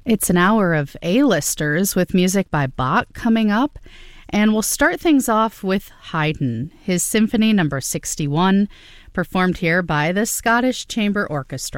It's an hour of A-listers with music by Bach coming up, and we'll start things off with Haydn, his Symphony No. 61, performed here by the Scottish Chamber Orchestra.